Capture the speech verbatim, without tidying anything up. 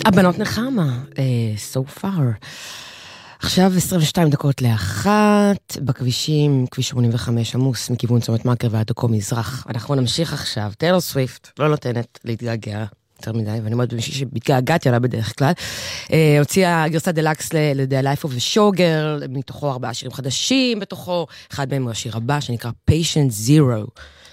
הבנות נחמה, uh, so far. עכשיו עשרים ושתיים דקות לאחת, בכבישים, כביש שמונים וחמש עמוס, מכיוון צומת מקר ועד דקו מזרח. אנחנו נמשיך עכשיו, טיילור סוויפט, לא נותנת להתגעגע יותר מדי, ואני אומרת במישהי שבתגעגעתי עליו בדרך כלל, אה, הוציאה גרסת דלקס ל-The Life of a Showgirl, מתוכו ארבעה שירים חדשים בתוכו, אחד מהם הוא השיר הבא, שנקרא Patient Zero.